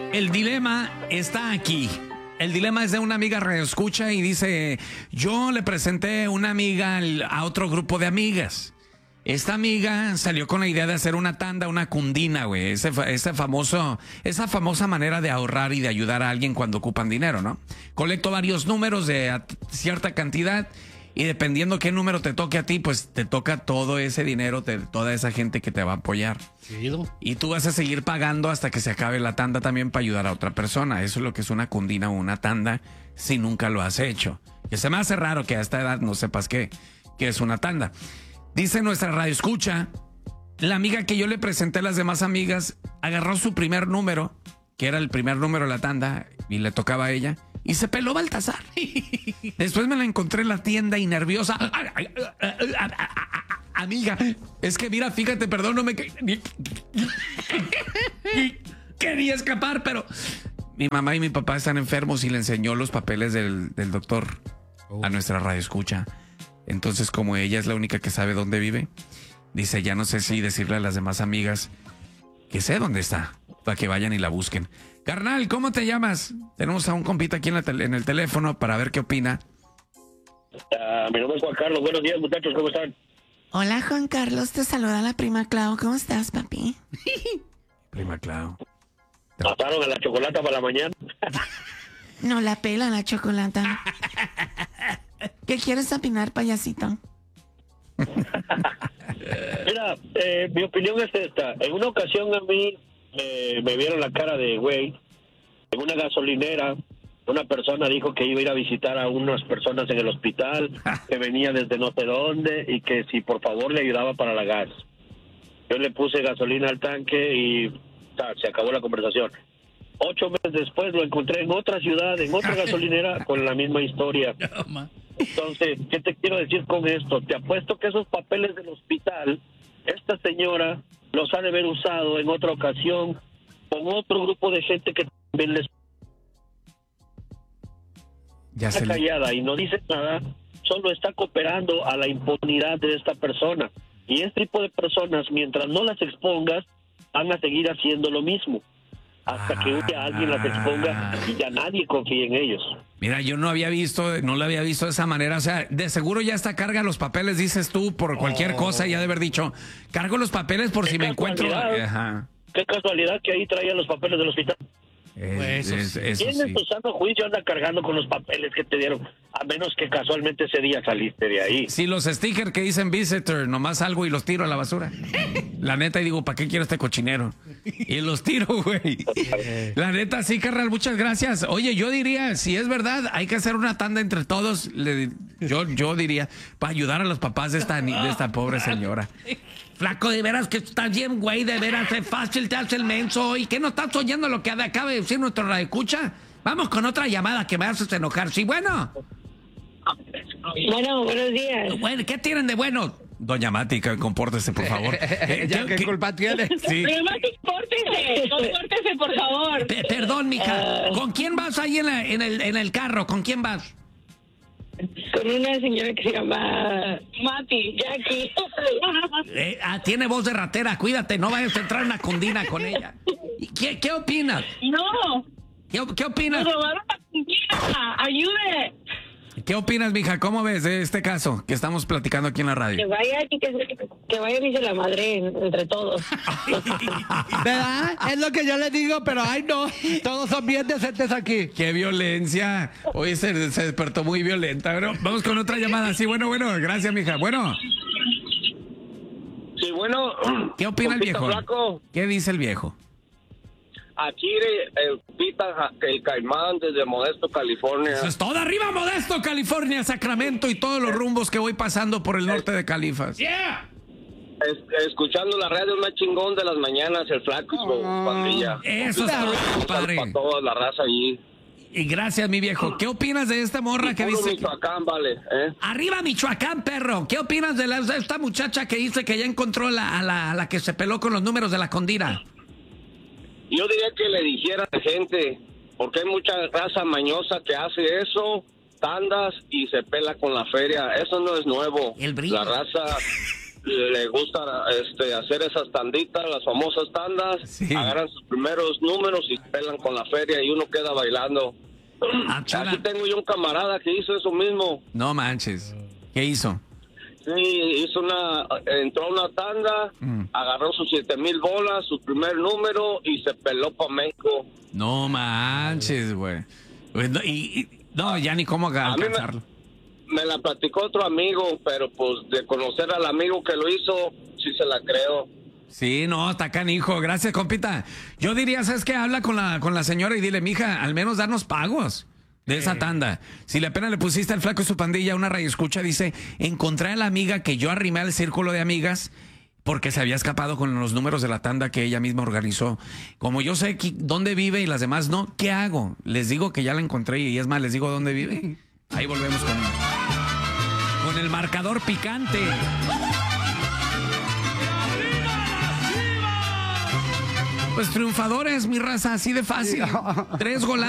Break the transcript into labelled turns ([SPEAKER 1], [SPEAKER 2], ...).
[SPEAKER 1] El dilema está aquí. El dilema es de una amiga radioescucha y dice, yo le presenté una amiga a otro grupo de amigas. Esta amiga salió con la idea de hacer una tanda, una cundina, güey. Esa famosa manera de ahorrar y de ayudar a alguien cuando ocupan dinero, ¿no? Colecto varios números de cierta cantidad y dependiendo qué número te toque a ti, pues te toca todo ese dinero, toda esa gente que te va a apoyar.
[SPEAKER 2] Chido.
[SPEAKER 1] Y tú vas a seguir pagando hasta que se acabe la tanda también para ayudar a otra persona. Eso es lo que es una cundina o una tanda si nunca lo has hecho. Que se me hace raro que a esta edad no sepas qué es una tanda. Dice nuestra radioescucha, la amiga que yo le presenté a las demás amigas agarró su primer número, que era el primer número de la tanda, y le tocaba a ella, y se peló Baltasar. Después me la encontré en la tienda y nerviosa. Amiga, es que mira, fíjate, perdón, no me... Quería escapar, pero... Mi mamá y mi papá están enfermos y le enseñó los papeles del doctor a nuestra radioescucha. Entonces, como ella es la única que sabe dónde vive, dice, ya no sé si decirle a las demás amigas que sé dónde está, para que vayan y la busquen. Carnal, ¿cómo te llamas? Tenemos a un compita aquí en el teléfono para ver qué opina.
[SPEAKER 3] Mi nombre es Juan Carlos. Buenos días, muchachos, ¿cómo están?
[SPEAKER 4] Hola, Juan Carlos, te saluda la prima Clau. ¿Cómo estás, papi?
[SPEAKER 1] Prima Clau.
[SPEAKER 3] ¿Pasaron a la chocolata para la mañana?
[SPEAKER 4] No la pela la chocolata. ¿Qué quieres opinar, payasito?
[SPEAKER 3] Mira, mi opinión es esta. En una ocasión a mí me vieron la cara de güey. En una gasolinera, una persona dijo que iba a ir a visitar a unas personas en el hospital, que venía desde no sé dónde y que si por favor le ayudaba para la gas. Yo le puse gasolina al tanque y se acabó la conversación. 8 meses después lo encontré en otra ciudad, en otra gasolinera, con la misma historia. Entonces, ¿qué te quiero decir con esto? Te apuesto que esos papeles del hospital, esta señora los ha de haber usado en otra ocasión con otro grupo de gente que también les está callada y no dice nada, solo está cooperando a la impunidad de esta persona. Y este tipo de personas, mientras no las expongas, van a seguir haciendo lo mismo. Hasta que un día alguien las exponga y ya nadie confía en ellos.
[SPEAKER 1] Mira, yo no lo había visto de esa manera. O sea, de seguro ya está carga los papeles, dices tú, por cualquier cosa, ya de haber dicho, cargo los papeles por si me encuentro. Ajá.
[SPEAKER 3] Qué casualidad que ahí traían los papeles del hospital.
[SPEAKER 1] Eso
[SPEAKER 3] ¿Quién
[SPEAKER 1] sí.
[SPEAKER 3] en tu sano juicio anda cargando con los papeles que te dieron? A menos que casualmente ese día saliste de ahí.
[SPEAKER 1] Sí, los stickers que dicen visitor, nomás salgo y los tiro a la basura. La neta, y digo, ¿para qué quiero este cochinero? Y los tiro, güey. La neta, sí, carnal, muchas gracias. Oye, yo diría, si es verdad, hay que hacer una tanda entre todos. Yo diría, para ayudar a los papás de esta pobre señora. Flaco, de veras que estás bien, güey, de veras, es fácil, te hace el menso. ¿Y qué no estás oyendo lo que acaba de decir nuestro radioescucha? Vamos con otra llamada que me haces enojar. Sí, bueno.
[SPEAKER 5] Bueno, buenos días.
[SPEAKER 1] Bueno, ¿qué tienen de bueno? Doña Mati, compórtese, por favor.
[SPEAKER 2] ¿Qué culpa tiene?
[SPEAKER 1] Sí.
[SPEAKER 5] Doña Mati, compórtese, por favor.
[SPEAKER 1] Perdón, mija. ¿Con quién vas ahí en el carro? ¿Con quién vas?
[SPEAKER 5] Con una señora que se llama Mati, Jackie.
[SPEAKER 1] Tiene voz de ratera, cuídate, no vayas a entrar en una cundina con ella. ¿Qué opinas?
[SPEAKER 5] No.
[SPEAKER 1] ¿Qué opinas?
[SPEAKER 5] Nos robaron la cundina. Ayude.
[SPEAKER 1] ¿Qué opinas, mija? ¿Cómo ves de este caso que estamos platicando aquí en la radio?
[SPEAKER 5] Que vaya y se la madre entre todos.
[SPEAKER 2] ¿Verdad? Es lo que yo le digo, pero ay no, todos son bien decentes aquí.
[SPEAKER 1] ¡Qué violencia! Hoy se despertó muy violenta. Bueno, vamos con otra llamada. Sí, bueno, gracias, mija. Bueno.
[SPEAKER 3] Sí, bueno.
[SPEAKER 1] ¿Qué opina el viejo?
[SPEAKER 3] Flaco.
[SPEAKER 1] ¿Qué dice el viejo?
[SPEAKER 3] Aquí el Caimán desde Modesto, California.
[SPEAKER 1] Eso es todo. Arriba, Modesto, California, Sacramento y todos los rumbos que voy pasando por el norte de Califas.
[SPEAKER 3] ¡Yeah! Escuchando la radio más chingón de las mañanas, el Flaco y su pandilla.
[SPEAKER 1] Eso es todo, padre.
[SPEAKER 3] Para toda la raza allí.
[SPEAKER 1] Y gracias, mi viejo. ¿Qué opinas de esta morra que dice?
[SPEAKER 3] Michoacán, vale.
[SPEAKER 1] Arriba, Michoacán, perro. ¿Qué opinas de esta muchacha que dice que ya encontró a la que se peló con los números de la condira?
[SPEAKER 3] Yo diría que le dijera a la gente, porque hay mucha raza mañosa que hace eso, tandas y se pela con la feria. Eso no es nuevo.
[SPEAKER 1] El brillo.
[SPEAKER 3] La raza
[SPEAKER 6] le gusta hacer esas tanditas, las famosas tandas,
[SPEAKER 1] Sí.
[SPEAKER 6] agarran sus primeros números y pelan con la feria y uno queda bailando.
[SPEAKER 1] Ah, chela.
[SPEAKER 6] Aquí tengo yo un camarada que hizo eso mismo.
[SPEAKER 1] No manches. ¿Qué hizo?
[SPEAKER 6] Sí, entró a una tanda, agarró sus 7,000 bolas, su primer número y se peló para México.
[SPEAKER 1] No manches, güey. Pues no, ya ni cómo alcanzarlo.
[SPEAKER 6] Me la platicó otro amigo, pero pues de conocer al amigo que lo hizo, sí se la creo.
[SPEAKER 1] Sí, no, está canijo. Gracias, compita. Yo diría, ¿sabes qué? Habla con la señora y dile, mija, al menos darnos pagos de esa tanda. Si le apenas le pusiste al flaco y su pandilla una radioescucha, dice, encontré a la amiga que yo arrimé al círculo de amigas porque se había escapado con los números de la tanda que ella misma organizó. Como yo sé dónde vive y las demás no, ¿qué hago? Les digo que ya la encontré y es más, les digo dónde vive. Ahí volvemos con el marcador picante. Pues triunfadores, mi raza, así de fácil. 3 golazos.